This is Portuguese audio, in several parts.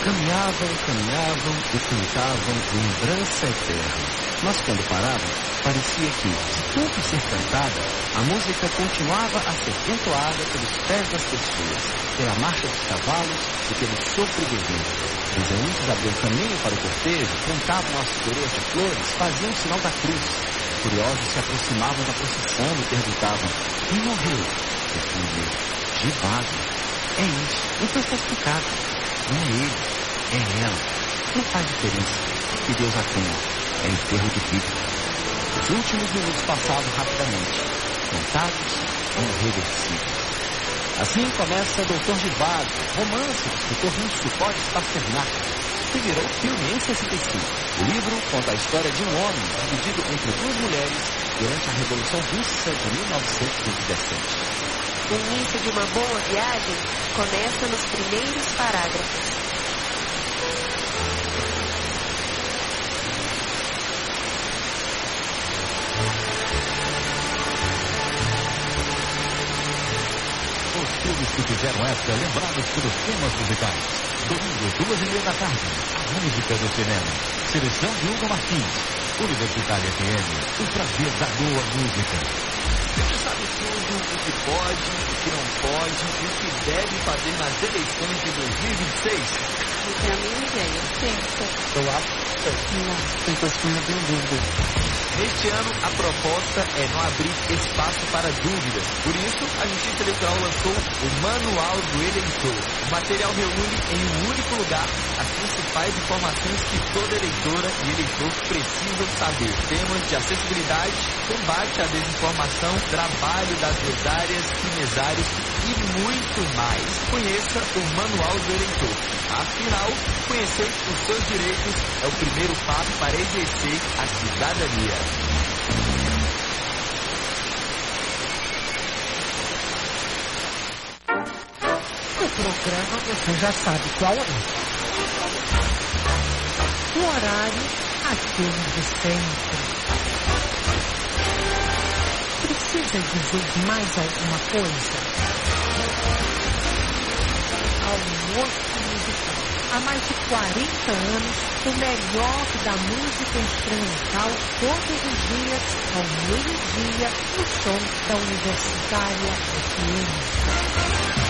Caminhavam e cantavam lembrança eterna. Mas quando paravam, parecia que, de tanto ser cantada, a música continuava a ser entoada pelos pés das pessoas, pela marcha dos cavalos e pelo sopro do vento. Os eunucos abriam caminho para o cortejo, cantavam as coroas de flores, faziam o sinal da cruz. Curiosos se aproximavam da procissão e perguntavam: quem morreu? Respondiam: Givago. É isso, então está explicado. Não é ele, é ela. Não faz diferença. Que Deus a tenha. É enterro de vida. Os últimos minutos passavam rapidamente, contados e irreversíveis. Assim começa Doutor Givago, romance do escritor russo Boris Pasternak, que virou filme em 65. O livro conta a história de um homem dividido entre duas mulheres durante a Revolução Russa de 1917. O início de uma boa viagem começa nos primeiros parágrafos. Os filmes que fizeram época lembrados pelos temas musicais. Domingo, 2h30 da tarde, a música do cinema. Seleção de Hugo Martins. Universitária FM, o prazer da boa música. Você sabe tudo o que pode, o que não pode e o que deve fazer nas eleições de 2026? Não tem a mínima ideia. Pensa. Eu acho que não. Tem coisa que eu não tenho dúvida. Neste ano, a proposta é não abrir espaço para dúvidas. Por isso, a Justiça Eleitoral lançou o Manual do Eleitor. O material reúne em um único lugar as principais informações que toda eleitora e eleitor precisam saber. Temas de acessibilidade, combate à desinformação, trabalho das mesárias e mesários e muito mais. Conheça o Manual do Eleitor. Afinal, conhecer os seus direitos é o primeiro passo para exercer a cidadania. O programa você já sabe qual é. O horário, aquele de sempre. Precisa dizer mais alguma coisa? Almoço musical. Há mais de 40 anos, o melhor da música instrumental todos os dias, ao meio-dia, no som da Universitária FM.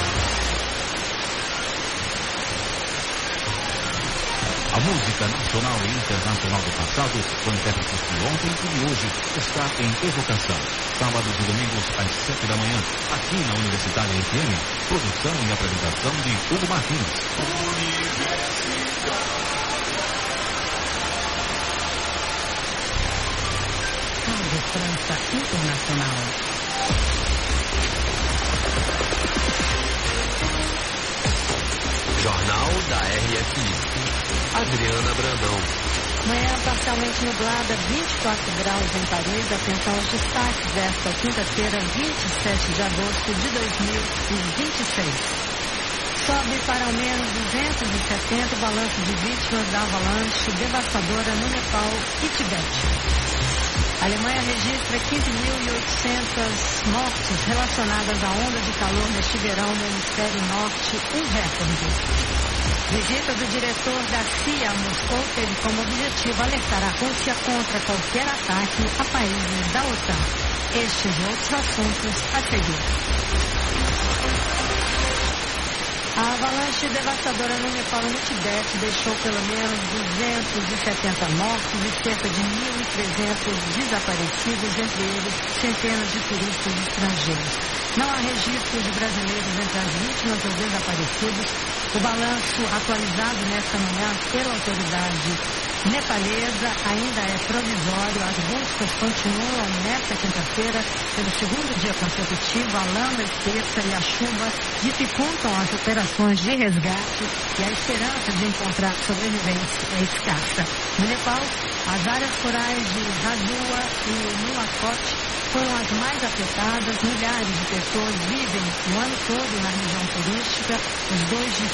A música nacional e internacional do passado, com intérpretes de ontem e de hoje, está em Evocação. Sábados e domingos às 7 da manhã, aqui na Universitária FM. Produção e apresentação de Hugo Martins. Rádio França Internacional. Jornal da RFI. Adriana Brandão. Manhã parcialmente nublada, 24 graus em Paris. Atenção aos destaques desta quinta-feira, 27 de agosto de 2026. Sobe para ao menos 270 o balanço de vítimas da avalanche devastadora no Nepal e Tibete. A Alemanha registra 15.800 mortes relacionadas à onda de calor neste verão no hemisfério norte, um recorde. Visita do diretor da CIA a Moscou teve como objetivo alertar a Rússia contra qualquer ataque a países da OTAN. Estes e outros assuntos a seguir. A avalanche devastadora no Nepal e no Tibete deixou pelo menos 270 mortos e cerca de 1.300 desaparecidos, entre eles centenas de turistas estrangeiros. Não há registro de brasileiros entre as vítimas ou desaparecidos. O balanço atualizado nesta manhã pela autoridade nepalesa ainda é provisório. As buscas continuam nesta quinta-feira pelo segundo dia consecutivo. A lama espessa e a chuva dificultam as operações de resgate e a esperança de encontrar sobreviventes é escassa. No Nepal, as áreas rurais de Rajua e Nuakot foram as mais afetadas. Milhares de pessoas vivem o ano todo na região turística. Os dois distritos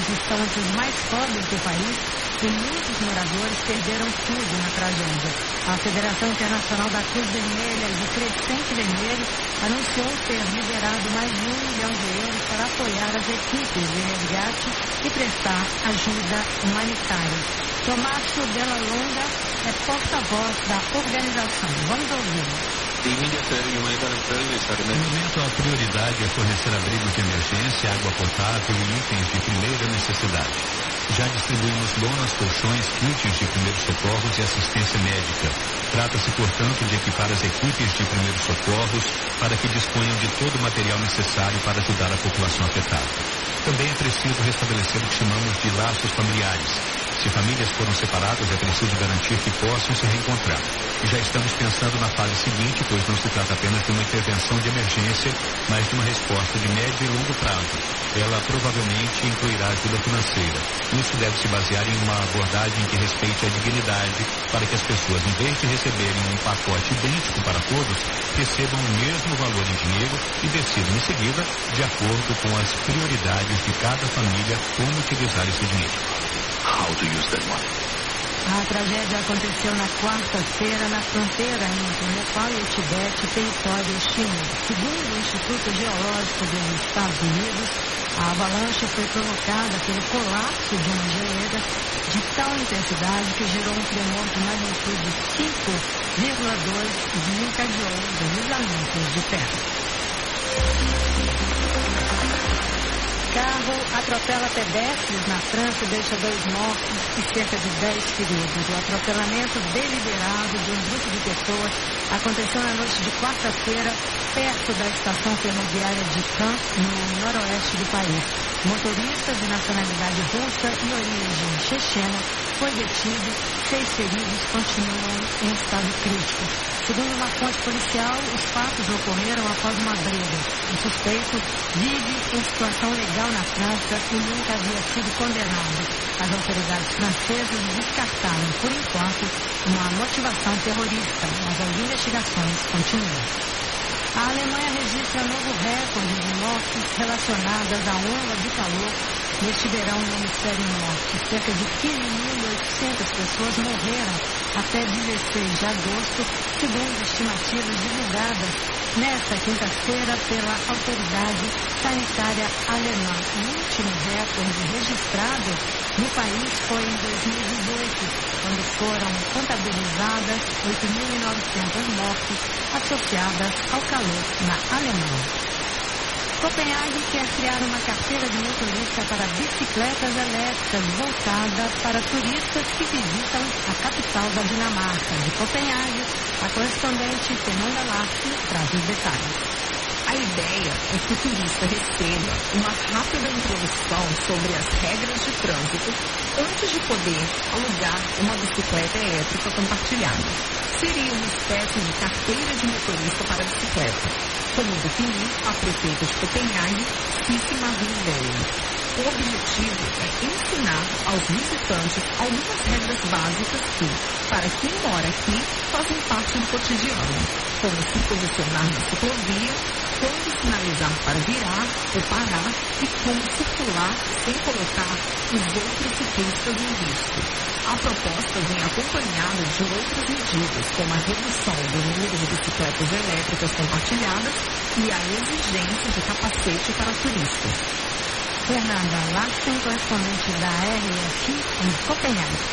mortos estão entre os mais pobres do país e muitos moradores perderam tudo na tragédia. A Federação Internacional da Cruz Vermelha e do Crescente Vermelho anunciou ter liberado mais de €1 milhão para apoiar as equipes de resgate e prestar ajuda humanitária. Tomácio Della Longa é porta-voz da organização. Vamos ouvir. No momento, a prioridade é fornecer abrigos de emergência, água potável e itens de primeira necessidade. Já distribuímos lonas, colchões, kits de primeiros socorros e assistência médica. Trata-se, portanto, de equipar as equipes de primeiros socorros para que disponham de todo o material necessário para ajudar a população afetada. Também é preciso restabelecer o que chamamos de laços familiares. Se famílias foram separadas, é preciso garantir que possam se reencontrar. E já estamos pensando na fase seguinte, pois não se trata apenas de uma intervenção de emergência, mas de uma resposta de médio e longo prazo. Ela provavelmente incluirá ajuda financeira. Isso deve se basear em uma abordagem que respeite a dignidade, para que as pessoas, em vez de receberem um pacote idêntico para todos, recebam o mesmo valor em dinheiro e decidam em seguida, de acordo com as prioridades de cada família, como utilizar esse dinheiro. A tragédia aconteceu na quarta-feira na fronteira entre Nepal e o Tibete, território chinês. Segundo o Instituto Geológico dos Estados Unidos, a avalanche foi provocada pelo colapso de uma geleira de tal intensidade que gerou um tremor de magnitude 5,2 e desencadeou deslizamentos de terra. Carro atropela pedestres na França e deixa 2 mortos e cerca de 10 feridos. O atropelamento deliberado de um grupo de pessoas aconteceu na noite de quarta-feira, perto da estação ferroviária de Caen, no noroeste do país. O motorista de nacionalidade russa e origem chechena foi detido. 6 feridos continuam em estado crítico. Segundo uma fonte policial, os fatos ocorreram após uma briga. O suspeito vive em situação legal na França e nunca havia sido condenado. As autoridades francesas descartaram, por enquanto, uma motivação terrorista, mas as investigações continuam. A Alemanha registra novo recorde de mortes relacionadas à onda de calor neste verão no hemisfério norte. Cerca de 15.800 pessoas morreram até 16 de agosto, segundo estimativas divulgadas nesta quinta-feira pela autoridade sanitária alemã. O último recorde registrado no país foi em 2018, quando foram contabilizadas 8.900 mortes associadas ao calor na Alemanha. Copenhague quer criar uma carteira de motorista para bicicletas elétricas voltada para turistas que visitam a capital da Dinamarca. De Copenhague, a correspondente Fernanda Lassi traz os detalhes. A ideia é que o turista receba uma rápida introdução sobre as regras de trânsito antes de poder alugar uma bicicleta elétrica compartilhada. Seria uma espécie de carteira de motorista para bicicleta, como definiu a prefeita de Copenhague, Signe Marie. O objetivo é ensinar aos visitantes algumas regras básicas que, para quem mora aqui, fazem parte do cotidiano, como se posicionar na ciclovia, quando sinalizar para virar ou parar e como circular sem colocar os outros ciclistas em risco. A proposta vem acompanhada de outras medidas, como a redução do número de bicicletas elétricas compartilhadas e a exigência de capacete para turistas. Fernanda Larsen, correspondente da RFI em Copenhague.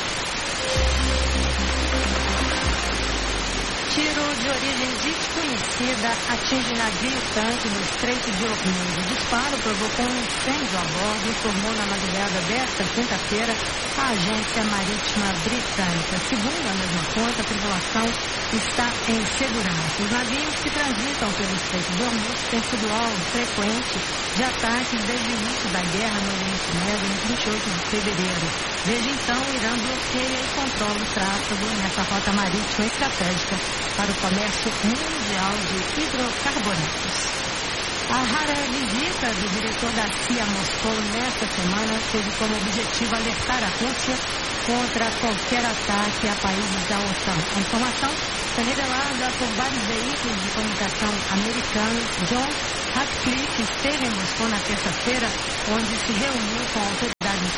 Tiro de origem desconhecida atinge navio-tanque no Estreito de Hormuz. O disparo provocou um incêndio a bordo e informou na madrugada desta quinta-feira a agência marítima britânica. Segundo a mesma fonte, a tripulação está em segurança. Os navios que transitam pelo Estreito de Hormuz têm sido alvo frequente de ataques desde o início da guerra no Oriente Médio, em 28 de fevereiro. Desde então, o Irã bloqueia e controla o tráfego nessa rota marítima estratégica para o comércio mundial de hidrocarbonetos. A rara visita do diretor da CIA a Moscou nesta semana teve como objetivo alertar a Rússia contra qualquer ataque a países da OTAN. A informação foi revelada por vários veículos de comunicação americanos. John Ratcliffe esteve em Moscou na terça-feira, onde se reuniu com autoridades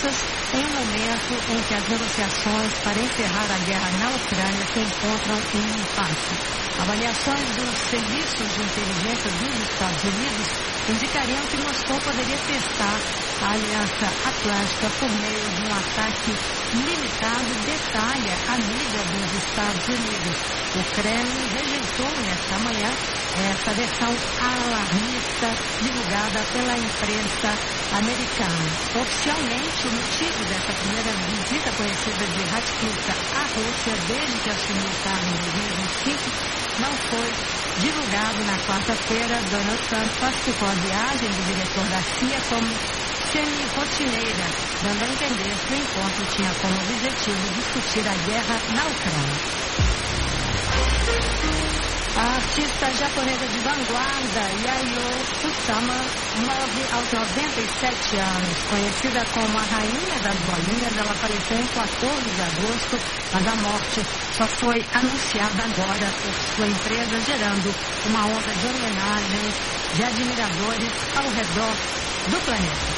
forças em um momento em que as negociações para encerrar a guerra na Ucrânia se encontram em um impasse. Avaliações dos serviços de inteligência dos Estados Unidos indicariam que Moscou poderia testar a Aliança Atlântica por meio de um ataque limitado, detalha a mídia dos Estados Unidos. O Kremlin rejeitou nesta manhã essa versão alarmista divulgada pela imprensa americana. Oficialmente, o motivo dessa primeira visita conhecida de Ratcliffe à Rússia desde que assumiu o cargo em 2025 não foi divulgado. Na quarta-feira, Donald Trump classificou a viagem do diretor da CIA como semi-rotineira, dando a entender que o encontro tinha como objetivo discutir a guerra na Ucrânia. A artista japonesa de vanguarda Yayoi Kusama morre aos 97 anos. Conhecida como a Rainha das Bolinhas, ela faleceu em 14 de agosto, mas a morte só foi anunciada agora por sua empresa, gerando uma onda de homenagens de admiradores ao redor do planeta.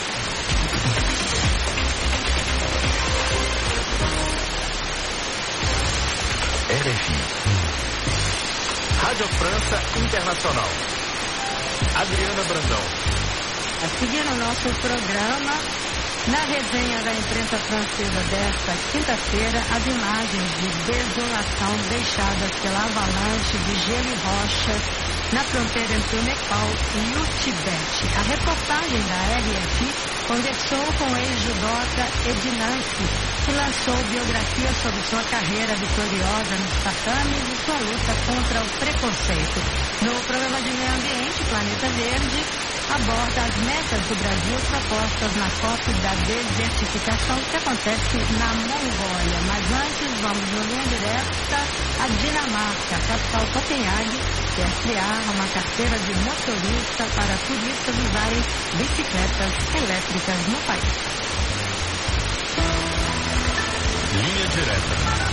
RFI. Rádio França Internacional. Adriana Brandão. A seguir no nosso programa, na resenha da imprensa francesa desta quinta-feira, as imagens de desolação deixadas pela avalanche de gelo e rochas na fronteira entre o Nepal e o Tibete. A reportagem da RFI conversou com o ex-judoca Edinanci, que lançou biografia sobre sua carreira vitoriosa nos tatames e sua luta contra o preconceito. No programa de meio ambiente, Planeta Verde aborda as metas do Brasil propostas na COP da desertificação que acontece na Mongólia. Mas antes, vamos no linha direta à Dinamarca. A capital Copenhague quer criar uma carteira de motorista para turistas usarem bicicletas elétricas no país. Linha direta.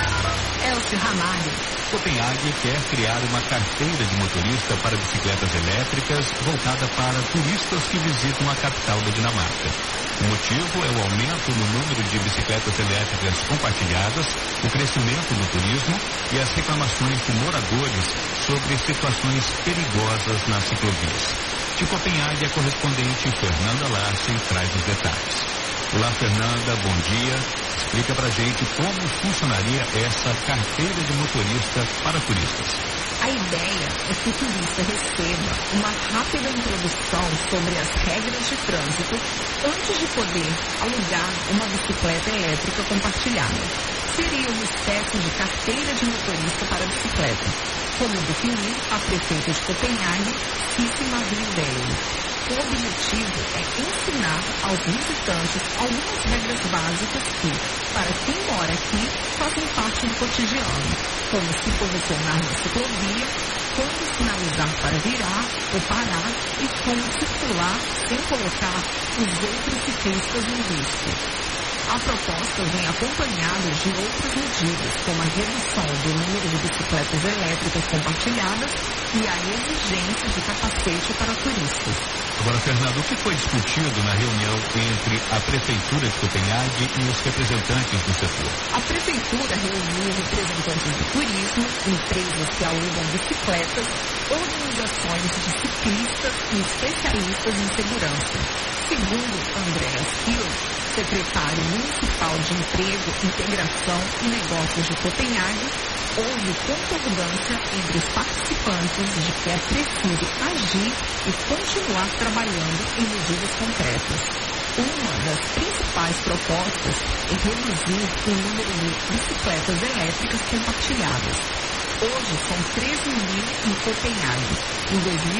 Elcio Ramalho. Copenhague quer criar uma carteira de motorista para bicicletas elétricas voltada para turistas que visitam a capital da Dinamarca. O motivo é o aumento no número de bicicletas elétricas compartilhadas, o crescimento do turismo e as reclamações de moradores sobre situações perigosas nas ciclovias. De Copenhague, a correspondente Fernanda Larsen traz os detalhes. Olá, Fernanda, bom dia. Explica pra gente como funcionaria essa carteira de motorista para turistas. A ideia é que o turista receba uma rápida introdução sobre as regras de trânsito antes de poder alugar uma bicicleta elétrica compartilhada. Seria uma espécie de carteira de motorista para bicicleta, como definiu a prefeita de Copenhague, Sissi Marie Bell. O objetivo é ensinar aos visitantes algumas regras básicas que, para quem mora aqui, fazem parte do cotidiano, como se posicionar na ciclovia, quando sinalizar para virar ou parar e como circular sem colocar os outros ciclistas em risco. A proposta vem acompanhada de outras medidas, como a redução do número de bicicletas elétricas compartilhadas e a exigência de capacete para turistas. Agora, Fernando, o que foi discutido na reunião entre a Prefeitura de Copenhague e os representantes do setor? A Prefeitura reuniu representantes do turismo, empresas que alugam bicicletas, organizações de ciclistas e especialistas em segurança. Segundo Andreas Hill, secretário municipal de Emprego, Integração e Negócios de Copenhague, houve concordância entre os participantes de que é preciso agir e continuar trabalhando em medidas concretas. Uma das principais propostas é reduzir o número de bicicletas elétricas compartilhadas. Hoje são 13 mil em Copenhague. Em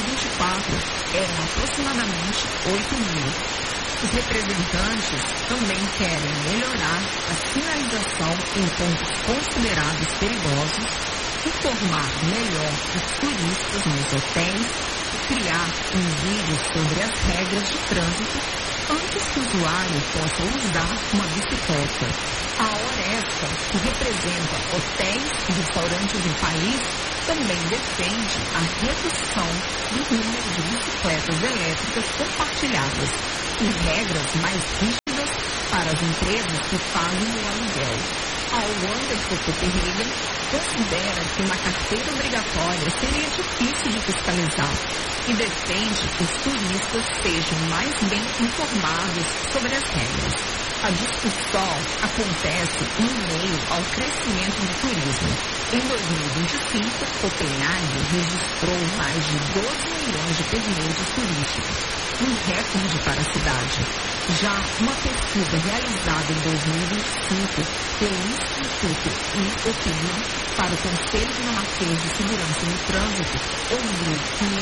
2024, eram aproximadamente 8 mil. Os representantes também querem melhorar a sinalização em pontos considerados perigosos, informar melhor os turistas nos hotéis e criar um vídeo sobre as regras de trânsito antes que o usuário possa usar uma bicicleta. A Oresta, que representa hotéis e restaurantes do país, também defende a redução do número de bicicletas elétricas compartilhadas e regras mais rígidas para as empresas que pagam o aluguel. Ao Anderson Copenhagen considera que uma carteira obrigatória seria difícil de fiscalizar e defende que os turistas sejam mais bem informados sobre as regras. A discussão acontece em meio ao crescimento do turismo. Em 2025, Copenhague registrou mais de 12 milhões de pernoites turísticos, um recorde para a cidade. Já uma pesquisa realizada em 2025 pelo Instituto IOPIM para o Conselho Dinamarquês de Segurança no Trânsito ouviu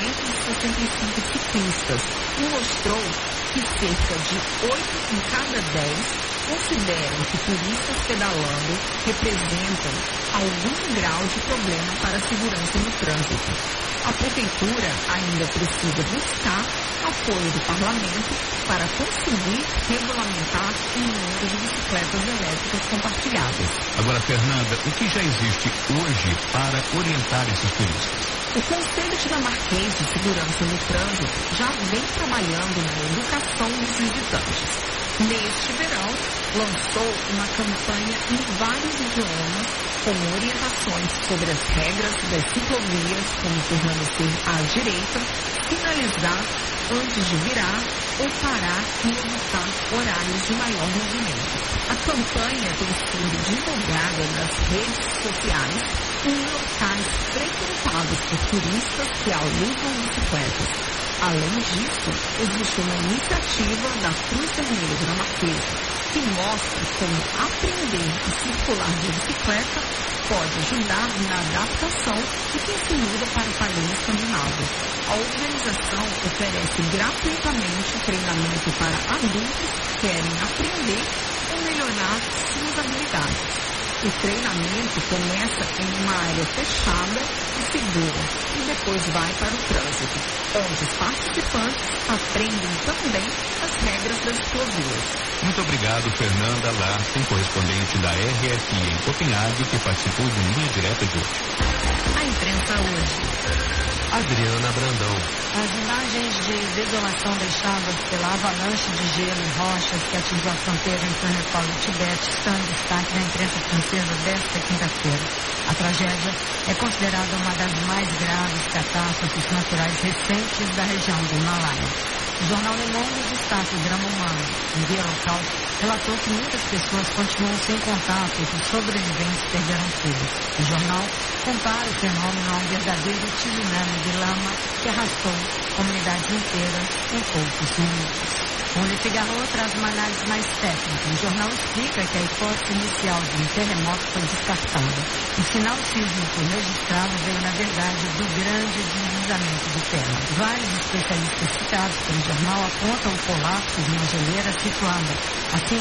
565 ciclistas e mostrou que cerca de 8 em cada 10 consideram que turistas pedalando representam algum grau de problema para a segurança no trânsito. A Prefeitura ainda precisa buscar apoio do Parlamento para conseguir regulamentar o número de bicicletas elétricas compartilhadas. Agora, Fernanda, o que já existe hoje para orientar esses turistas? O Conselho Dinamarquês de Segurança no Trânsito já vem trabalhando na educação dos visitantes. Neste verão, lançou uma campanha em vários idiomas com orientações sobre as regras das ciclovias, como permanecer à direita, sinalizar antes de virar ou parar e evitar horários de maior movimento. A campanha tem sido divulgada nas redes sociais em locais frequentados por turistas que alugam bicicletas. Além disso, existe uma iniciativa da Cruz Vermelha Dinamarquesa que mostra como aprender a circular de bicicleta pode ajudar na adaptação de quem se muda para o país escandinavo. A organização oferece gratuitamente treinamento para adultos que querem aprender ou melhorar suas habilidades. O treinamento começa em uma área fechada e segura e depois vai para o trânsito, onde os participantes aprendem também as regras das ciclovias. Muito obrigado, Fernanda Larsen, correspondente da RFI em Copenhague, que participou de Linha Direta de hoje. A imprensa hoje. Adriana Brandão. As imagens de desolação deixadas pela avalanche de gelo e rochas que atingiu a fronteira entre o Nepal e o Tibete estão em destaque na imprensa francesa desta quinta-feira. A tragédia é considerada uma das mais graves catástrofes naturais recentes da região do Himalaia. O jornal Le Monde destaca o drama humano. Em guia local, relatou que muitas pessoas continuam sem contato e que os sobreviventes perderam tudo. O jornal compara o fenômeno a um verdadeiro tsunami de lama que arrastou comunidades inteiras em poucos minutos. O Le Figaro traz uma análise mais técnica. O jornal explica que a hipótese inicial de um terremoto foi descartada. O sinal sísmico registrado veio, na verdade, do grande deslizamento de terra. Vários especialistas citados pelo jornal apontam o colapso de uma geleira situada a 5.200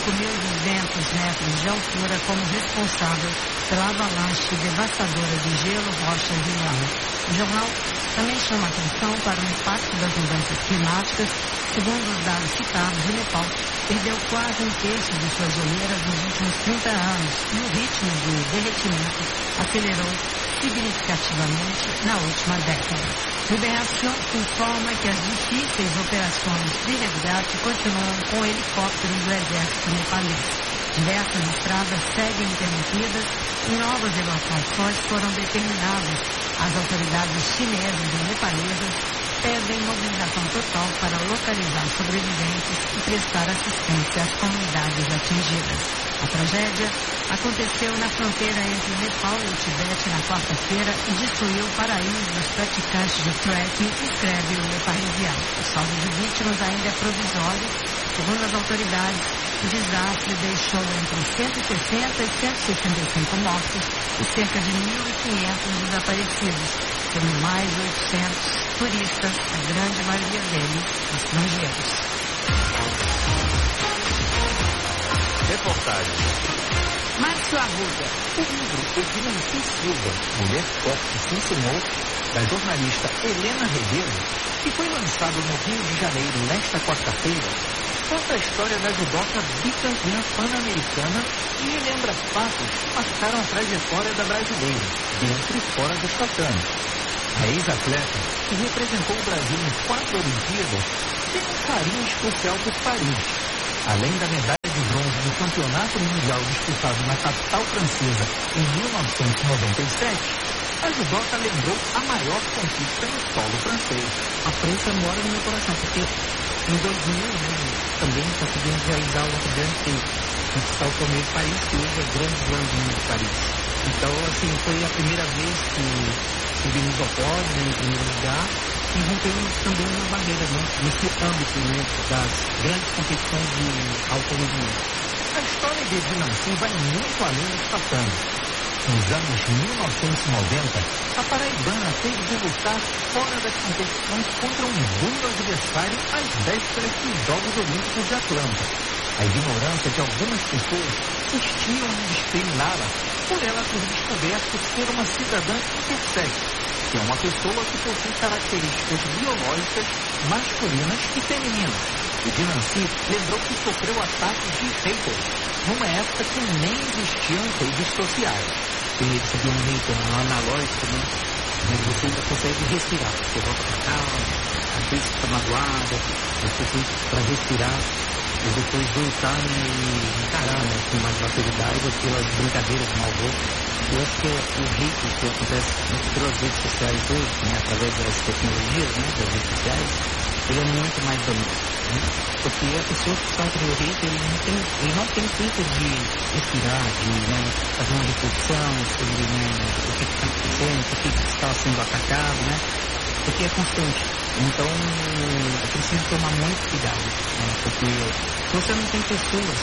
metros de altura como responsável pela avalanche devastadora de gelo, rochas e lama. O jornal também chama atenção para o impacto das mudanças climáticas. Segundo os dados citados, o Nepal perdeu quase um terço de suas geleiras nos últimos 30 anos e o ritmo de derretimento acelerou significativamente na última década. Liberação informa que as difíceis operações de resgate continuam com helicópteros do exército nepalês. Diversas estradas seguem interrompidas e novas evacuações foram determinadas. As autoridades chinesas e nepalesas pedem mobilização total para localizar sobreviventes e prestar assistência às comunidades atingidas. A tragédia aconteceu na fronteira entre o Nepal e o Tibete na quarta-feira e destruiu o paraíso dos praticantes de trekking, escreve o Le Parisien. O saldo de vítimas ainda é provisório. Segundo as autoridades, o desastre deixou entre 160 e 165 mortos e cerca de 1.500 desaparecidos, sendo mais 800 turistas, a grande maioria deles estrangeiros. Reportagem. Márcio Arruda. O livro Edna Silva, Mulher Forte Sem Sumou, da jornalista Helena Ribeiro, que foi lançado no Rio de Janeiro nesta quarta-feira, conta a história da judoca bicampeã pan-americana e relembra fatos que marcaram a trajetória da brasileira, dentro e fora dos tatames. A ex-atleta, que representou o Brasil em 4 Olimpíadas, tem um carinho especial por Paris. Além da medalha de bronze do Campeonato Mundial disputado na capital francesa em 1997, a judoca lembrou a maior conquista no solo francês. A França mora no meu coração, porque em 2000, também conseguimos realizar outro grande feito, conquistar o torneio de Paris, que hoje é grande Slam de Paris. Então, assim, foi a primeira vez que subimos ao pódio, em primeiro lugar, e rompemos também uma barreira, nesse âmbito, das grandes competições de alto rendimento. A história de Edinancy vai muito além dos tatames. Nos anos 1990, a paraibana teve de lutar fora das competições contra um duro adversário às vésperas dos Jogos Olímpicos de Atlanta. A ignorância de algumas pessoas insistiam em discriminá-la por ela ter descoberto ser uma cidadã intersex, que é uma pessoa que possui características biológicas masculinas e femininas. Edinancy lembrou que sofreu ataques de haters numa época que nem existiam redes sociais. E recebi um hater analógico, mas você ainda consegue respirar. Você volta pra cá, às vezes fica magoada, você tem para respirar e depois voltar e encarar, com mais maturidade aquelas brincadeiras de mau gosto. Eu acho que o hate que acontece pelas redes sociais hoje, através das tecnologias, das redes sociais, ele é muito mais danoso. Porque a pessoa que sofre o hate, ele não tem tempo de respirar, de fazer uma reflexão sobre o que está acontecendo, por que está sendo atacado, porque é constante. Então, é preciso tomar muito cuidado, porque se você não tem pessoas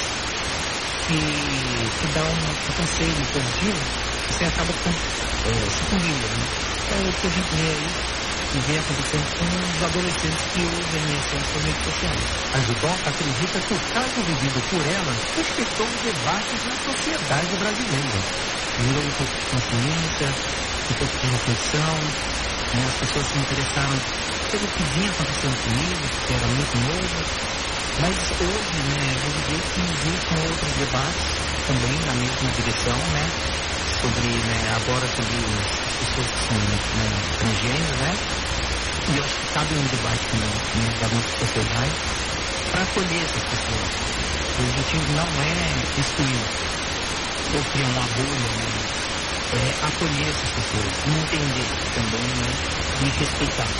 que dão um conselho positivo, você acaba sucumbindo. É o que a gente vê aí, e vem acontecendo com os adolescentes que usam essas redes sociais. A judoca acredita que o caso vivido por ela despertou debates na sociedade brasileira. Virou um pouco de consciência, um pouco de reflexão, as pessoas se interessaram pelo que vinha acontecendo comigo, que era muito novo, mas hoje, eu vejo que existem outros debates também na mesma direção, sobre, agora sobre as pessoas que são transgêneros, e eu acho que cabe um debate da nossa sociedade para acolher essas pessoas. O objetivo não é excluir ou criar uma bolha, é acolher essas pessoas, entender também, e respeitar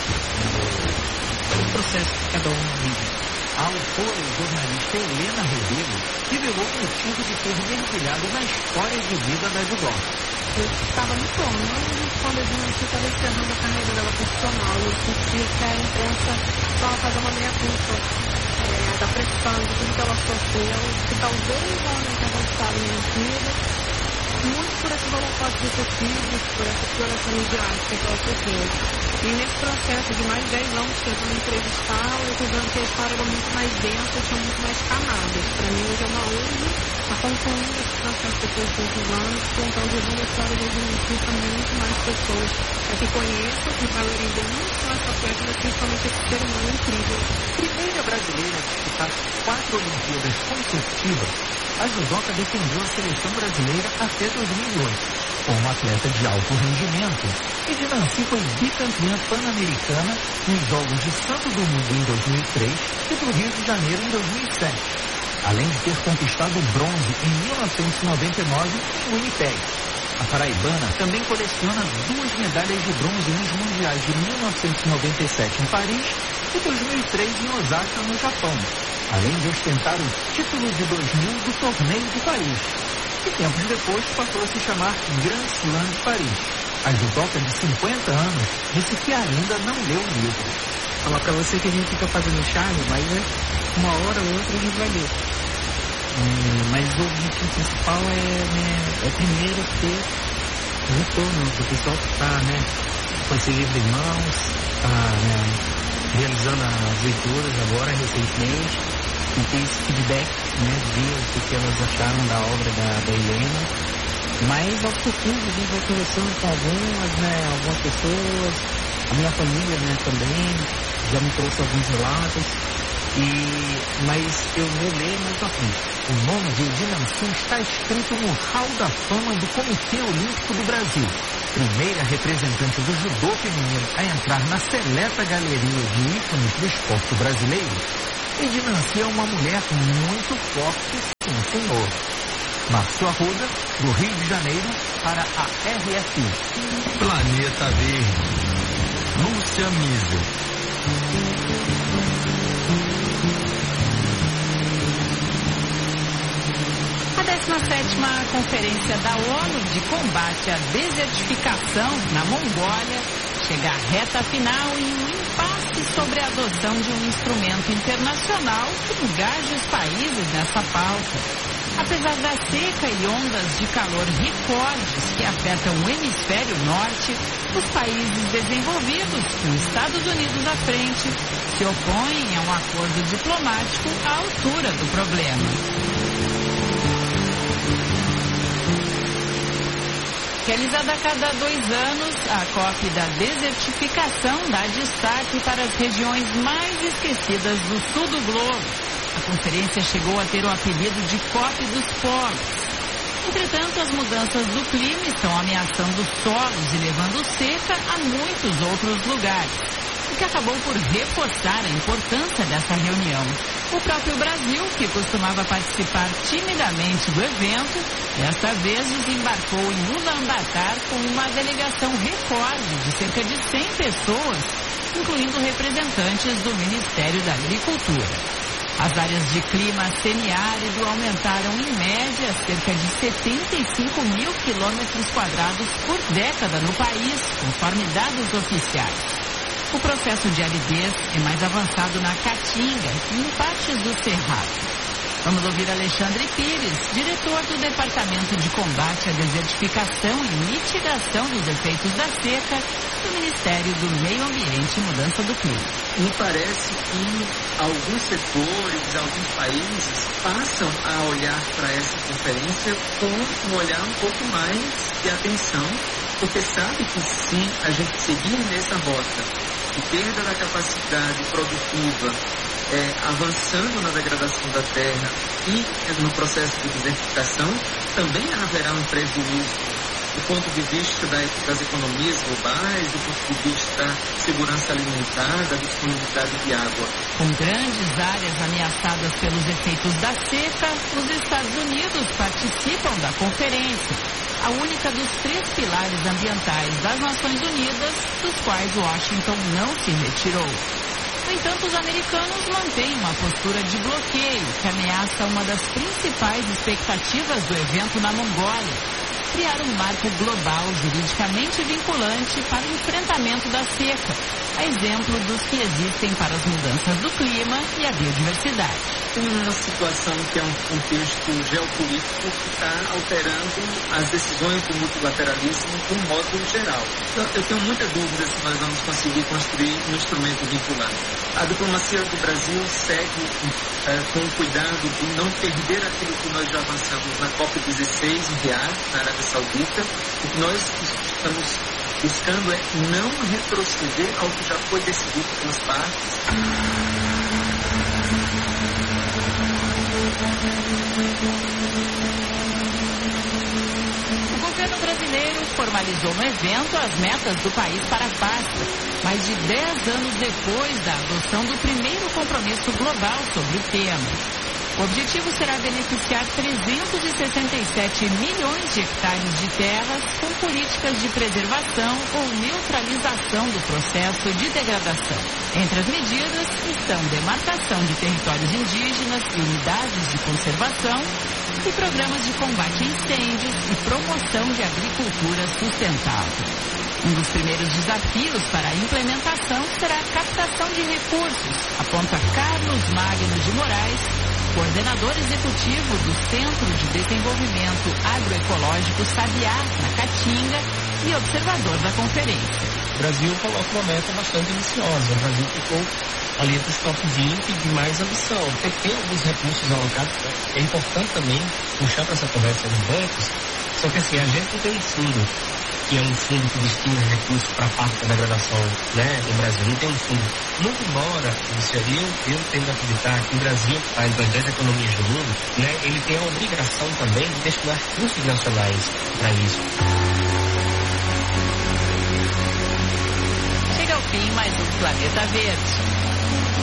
o processo que cada um vive. A autora e jornalista Helena Ribeiro revelou o motivo de ter mergulhado na história de vida da judoca. Eu estava no sono, quando a Edinancy estava encerrando a carreira dela profissional, eu sentia que a imprensa estava fazendo uma meia-culpa da pressão, de tudo que ela sofreu, que talvez ela não tenha gostado da minha vida, muito por esses holofotes excessivos, por essa exploração midiática que ela sofreu. E nesse processo de mais de 10 anos tentando entrevistá-la, eu estou vendo que a história era muito mais densa, tinha muito mais camadas. Para mim, hoje é uma honra estar concluindo esse processo depois de 5 anos, contando a história de Edinancy para muito mais pessoas, para que conheçam e valorizem muito mais essa atleta, mas principalmente esse ser humano incrível. Primeira brasileira a disputar 4 Olimpíadas consecutivas, a judoca defendeu a seleção brasileira até 2008. Como atleta de alto rendimento, Edinancy foi bicampeã pan-americana nos Jogos de Santo Domingo em 2003 e do Rio de Janeiro em 2007, além de ter conquistado o bronze em 1999 em Winnipeg. A paraibana também coleciona 2 medalhas de bronze nos Mundiais de 1997 em Paris e 2003 em Osaka, no Japão, além de ostentar o título de 2000 do Torneio de Paris. E tempos depois passou a se chamar Grand Slam de Paris. A judoca de 50 anos disse que ainda não leu o livro. Falar pra você que a gente fica fazendo charme, mas uma hora ou outra a gente vai ler. Mas o objetivo principal é primeiro ter o retorno do pessoal que está com esse livro em mãos, está realizando as leituras agora recentemente, e ter esse feedback, de ver o que elas acharam da obra da Helena. Mas aos pouquinhos a gente vai conversando com algumas pessoas, a minha família também já me trouxe alguns relatos, mas eu vou ler mais à frente. O nome de Edinancy está escrito no Hall da Fama do Comitê Olímpico do Brasil, primeira representante do judô feminino a entrar na seleta galeria de ícones do esporte brasileiro. Edinancy é uma mulher muito forte, sim, Senhor. Márcio Arruda, do Rio de Janeiro, para a RFI. Planeta Verde. Lúcia Miser. A 17ª Conferência da ONU de Combate à Desertificação na Mongólia chega à reta final em um impasse sobre a adoção de um instrumento internacional que engaje os países nessa pauta. Apesar da seca e ondas de calor recordes que afetam o hemisfério norte, os países desenvolvidos, com os Estados Unidos à frente, se opõem a um acordo diplomático à altura do problema. Realizada a cada 2 anos, a COP da desertificação dá destaque para as regiões mais esquecidas do sul do globo. A conferência chegou a ter o apelido de COP dos Polos. Entretanto, as mudanças do clima estão ameaçando solos e levando seca a muitos outros lugares, o que acabou por reforçar a importância dessa reunião. O próprio Brasil, que costumava participar timidamente do evento, desta vez desembarcou em Ulaanbaatar com uma delegação recorde de cerca de 100 pessoas, incluindo representantes do Ministério da Agricultura. As áreas de clima semiárido aumentaram em média cerca de 75 mil quilômetros quadrados por década no país, conforme dados oficiais. O processo de aridez é mais avançado na Caatinga e em partes do Cerrado. Vamos ouvir Alexandre Pires, diretor do Departamento de Combate à Desertificação e Mitigação dos Efeitos da Seca do Ministério do Meio Ambiente e Mudança do Clima. Me parece que alguns setores, alguns países passam a olhar para essa conferência com um olhar um pouco mais de atenção, porque sabe que se a gente seguir nessa rota de perda da capacidade produtiva, avançando na degradação da terra e no processo de desertificação, também haverá um prejuízo do ponto de vista das economias globais, do ponto de vista da segurança alimentar, da disponibilidade de água. Com grandes áreas ameaçadas pelos efeitos da seca, os Estados Unidos participam da conferência, a única dos 3 pilares ambientais das Nações Unidas, dos quais Washington não se retirou. No entanto, os americanos mantêm uma postura de bloqueio que ameaça uma das principais expectativas do evento na Mongólia: criar um marco global juridicamente vinculante para o enfrentamento da seca, a exemplo dos que existem para as mudanças do clima e a biodiversidade. Uma situação que é um contexto geopolítico que está alterando as decisões do multilateralismo de um modo geral. Eu tenho muita dúvida se nós vamos conseguir construir um instrumento vinculante. A diplomacia do Brasil segue com o cuidado de não perder aquilo que nós já avançamos na COP16 em Riad, na Arábia Saudita. O que nós estamos buscando é não retroceder ao que já foi decidido pelas partes. O governo brasileiro formalizou no evento as metas do país para a pasta, mais de 10 anos depois da adoção do primeiro compromisso global sobre o tema. O objetivo será beneficiar 367 milhões de hectares de terras com políticas de preservação ou neutralização do processo de degradação. Entre as medidas estão demarcação de territórios indígenas e unidades de conservação e programas de combate a incêndios e promoção de agricultura sustentável. Um dos primeiros desafios para a implementação será a captação de recursos, aponta Carlos Magno de Moraes, coordenador executivo do Centro de Desenvolvimento Agroecológico Sabiá, na Caatinga, e observador da conferência. O Brasil coloca uma meta bastante ambiciosa. O Brasil ficou ali entre os top 20 de mais ambição. Tem alguns recursos alocados. É importante também puxar para essa conversa dos bancos, só que assim, a gente não tem um fundo, que é um fundo que destina recursos para a parte da degradação, né, do Brasil. Não tem um fundo. Muito embora, eu tendo a acreditar que o Brasil está entre as 10 economias do mundo, né, ele tem a obrigação também de destinar recursos nacionais para isso. Chega ao fim mais um Planeta Verde.